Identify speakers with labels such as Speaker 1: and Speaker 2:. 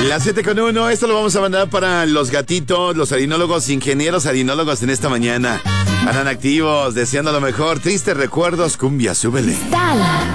Speaker 1: Las 7:01, esto lo vamos a mandar para los gatitos, los harinólogos, ingenieros harinólogos en esta mañana. Andan activos, deseando lo mejor. Tristes recuerdos, cumbia, súbele.